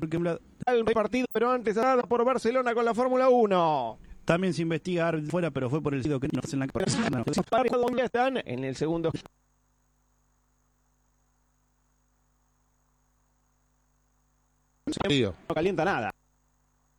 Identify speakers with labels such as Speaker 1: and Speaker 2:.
Speaker 1: El partido, pero antes nada por Barcelona con la Fórmula 1.
Speaker 2: También se investiga fuera, pero fue por el sitio que no en la
Speaker 1: ¿Dónde están? En el segundo. No calienta nada.